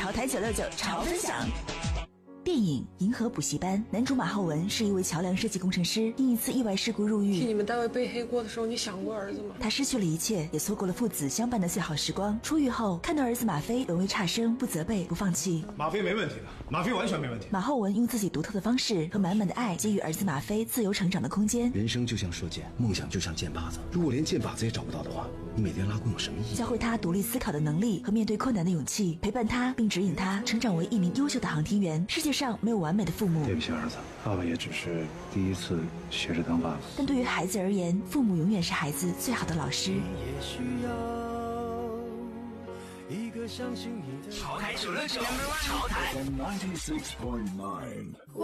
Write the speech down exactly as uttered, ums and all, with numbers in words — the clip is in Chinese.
潮台九六九潮分享。电影《银河补习班》男主马浩文是一位桥梁设计工程师，因一次意外事故入狱。 替你们单位背黑锅的时候，你想过儿子吗？ 他失去了一切，也错过了父子相伴的最好时光。出狱后，看到儿子马飞沦为差生，不责备，不放弃。 马飞没问题的，马飞完全没问题。 马浩文用自己独特的方式和满满的爱，给予儿子马飞自由成长的空间。 人生就像射箭，梦想就像箭靶子。如果连箭靶子也找不到的话，你每天拉弓有什么意义？ 教会他独立思考的能力和面对困难的勇气，陪伴他并指引他成长为一名优秀的航天员。世界上没有完美的父母， 对不起儿子，爸爸也只是第一次学着当爸爸。 但对于孩子而言，父母永远是孩子最好的老师。 也需要一个相信你的潮台九六九，潮台。